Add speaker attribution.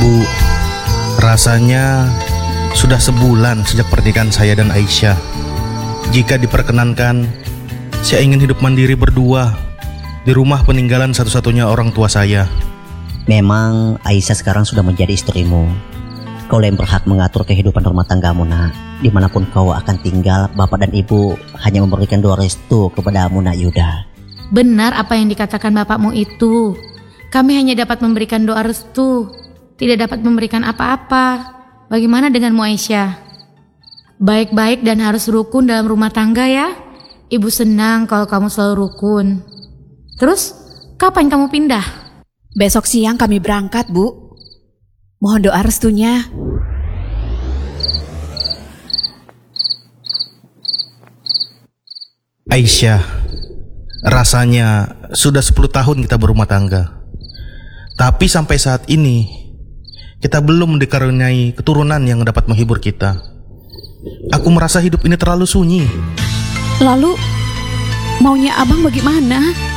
Speaker 1: Bu, rasanya sudah sebulan sejak pernikahan saya dan Aisyah. Jika diperkenankan, saya ingin hidup mandiri berdua di rumah peninggalan satu-satunya orang tua saya.
Speaker 2: Memang Aisyah sekarang sudah menjadi istrimu. Kau yang berhak mengatur kehidupan rumah tanggamu, nak. Dimanapun kau akan tinggal, bapak dan ibu hanya memberikan doa restu kepadamu, nak Yuda.
Speaker 3: Benar apa yang dikatakan bapakmu itu. Kami hanya dapat memberikan doa restu, tidak dapat memberikan apa-apa. Bagaimana denganmu, Aisyah? Baik-baik dan harus rukun dalam rumah tangga ya. Ibu senang kalau kamu selalu rukun. Terus, kapan kamu pindah?
Speaker 4: Besok siang kami berangkat, Bu. Mohon doa restunya.
Speaker 1: Aisyah, rasanya sudah 10 tahun kita berumah tangga. Tapi sampai saat ini, kita belum dikaruniai keturunan yang dapat menghibur kita. Aku merasa hidup ini terlalu sunyi.
Speaker 4: Lalu, maunya abang bagaimana?